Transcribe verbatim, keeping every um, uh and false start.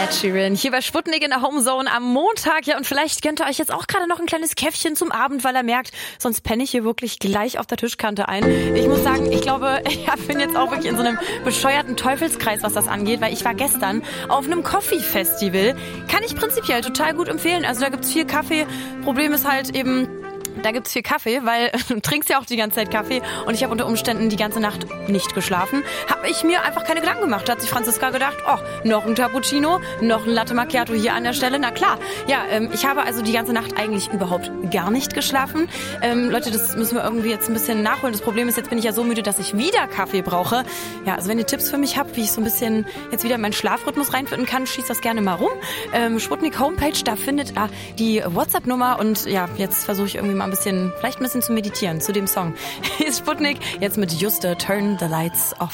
Ed Sheeran hier bei Sputnik in der Homezone am Montag. Ja, und vielleicht gönnt ihr euch jetzt auch gerade noch ein kleines Käffchen zum Abend, weil er merkt, sonst penne ich hier wirklich gleich auf der Tischkante ein. Ich muss sagen, ich glaube, ich bin jetzt auch wirklich in so einem bescheuerten Teufelskreis, was das angeht, weil ich war gestern auf einem Coffee-Festival. Kann ich prinzipiell total gut empfehlen. Also da gibt's viel Kaffee. Problem ist halt eben... Da gibt's viel Kaffee, weil du trinkst ja auch die ganze Zeit Kaffee und ich habe unter Umständen die ganze Nacht nicht geschlafen. Habe ich mir einfach keine Gedanken gemacht. Da hat sich Franziska gedacht, oh, noch ein Cappuccino, noch ein Latte Macchiato hier an der Stelle. Na klar, ja, ähm, ich habe also die ganze Nacht eigentlich überhaupt gar nicht geschlafen. Ähm, Leute, das müssen wir irgendwie jetzt ein bisschen nachholen. Das Problem ist, jetzt bin ich ja so müde, dass ich wieder Kaffee brauche. Ja, also wenn ihr Tipps für mich habt, wie ich so ein bisschen jetzt wieder in meinen Schlafrhythmus reinfinden kann, schießt das gerne mal rum. Ähm, Sputnik Homepage, da findet ihr die WhatsApp-Nummer und ja, jetzt versuche ich irgendwie mal ein bisschen, vielleicht ein bisschen zu meditieren zu dem Song. Hier ist Sputnik, jetzt mit Juste, Turn the Lights Off.